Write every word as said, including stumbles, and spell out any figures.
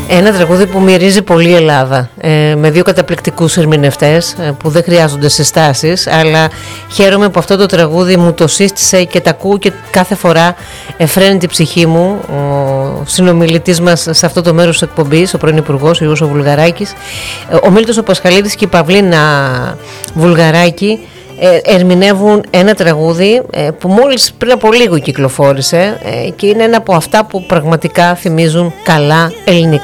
Ένα τραγούδι που μυρίζει πολύ Ελλάδα, ε, με δύο καταπληκτικούς ερμηνευτές ε, που δεν χρειάζονται συστάσεις, αλλά χαίρομαι που αυτό το τραγούδι μου το σύστησε και τα ακούω και κάθε φορά εφραίνει την ψυχή μου. Ο συνομιλητής μας σε αυτό το μέρος της εκπομπής, ο πρώην Υπουργός, ο Ιούσο Βουλγαράκης, ο Μίλτος ο Πασχαλίδης και η Παυλίνα Βουλγαράκη, ερμηνεύουν ένα τραγούδι που μόλις πριν από λίγο κυκλοφόρησε και είναι ένα από αυτά που πραγματικά θυμίζουν καλά ελληνικά.